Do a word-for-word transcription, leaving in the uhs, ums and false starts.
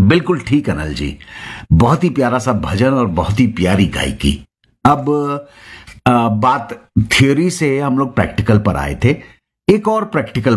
बिल्कुल ठीक अनल जी, बहुत ही प्यारा सा भजन और बहुत ही प्यारी गायकी। अब आ, बात थ्योरी से हम लोग प्रैक्टिकल पर आए थे। एक और प्रैक्टिकल